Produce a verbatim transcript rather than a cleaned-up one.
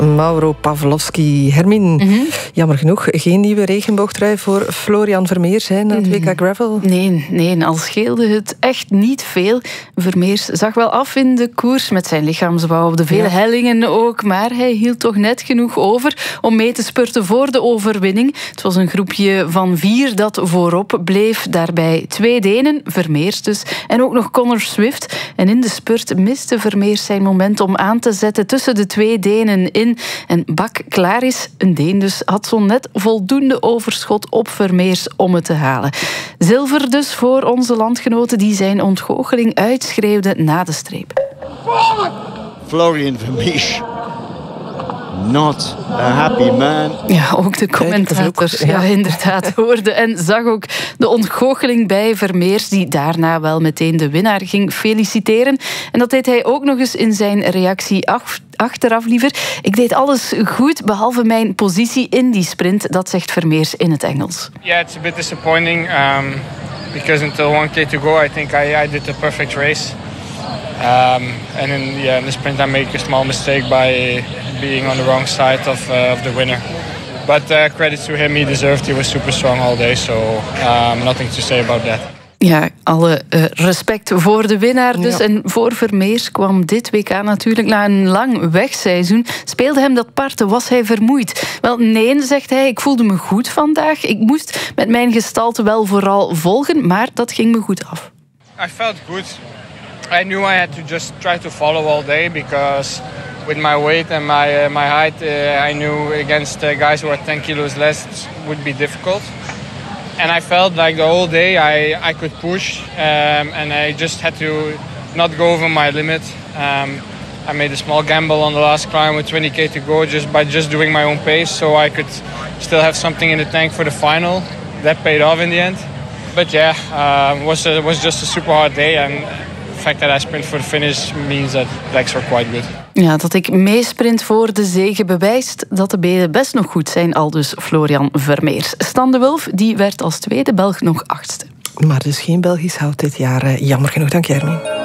Mauro Pavlovski. Hermine, mm-hmm. jammer genoeg geen nieuwe regenboogtrui voor Florian Vermeers hè, na het W K Gravel. Nee, nee, al scheelde het echt niet veel. Vermeers zag wel af in de koers met zijn lichaamsbouw op de vele ja. hellingen ook, maar hij hield toch net genoeg over om mee te spurten voor de overwinning. Het was een groepje van vier dat voorop bleef. Daarbij twee Denen, Vermeers dus, en ook nog Connor Swift. En in de spurt miste Vermeers zijn moment om aan te zetten tussen de twee Denen in. En Bak Klaris, een Deen dus, had zo net voldoende overschot op Vermeers om het te halen. Zilver dus voor onze landgenoten die zijn ontgoocheling uitschreeuwden na de streep. Florian Vermeers. Not a happy man. Ja, ook de commentators ja. ja, inderdaad hoorde en zag ook de ontgoocheling bij Vermeers, die daarna wel meteen de winnaar ging feliciteren. En dat deed hij ook nog eens in zijn reactie af, achteraf liever. Ik deed alles goed, behalve mijn positie in die sprint. Dat zegt Vermeers in het Engels. Yeah, it's a bit disappointing. Um, because until one K to go, I think I, I did the perfect race. Um, and in, yeah, in the sprint I made a small mistake by being on the wrong side of, uh, of the winner. But uh, credit to him, he deserved. He was super strong all day, so um, nothing to say about that. Ja, alle uh, respect voor de winnaar dus. Ja. En voor Vermeers kwam dit W K natuurlijk na een lang wegseizoen. Speelde hem dat parten, was hij vermoeid? Wel, nee, zegt hij, ik voelde me goed vandaag. Ik moest met mijn gestalte wel vooral volgen, maar dat ging me goed af. I felt good. I knew I had to just try to follow all day because with my weight and my uh, my height, uh, I knew against uh, guys who are ten kilos less it would be difficult. And I felt like the whole day I, I could push um, and I just had to not go over my limit. Um, I made a small gamble on the last climb with twenty K to go just by just doing my own pace so I could still have something in the tank for the final. That paid off in the end. But yeah, uh, was a, was just a super hard day and the fact that I sprint for the finish means that legs were quite good. Ja, dat ik meesprint voor de zege bewijst dat de benen best nog goed zijn, aldus Florian Vermeers. Stan de Wulf die werd als tweede Belg nog achtste. Maar dus geen Belgisch hout dit jaar. Jammer genoeg, dank je Hermine.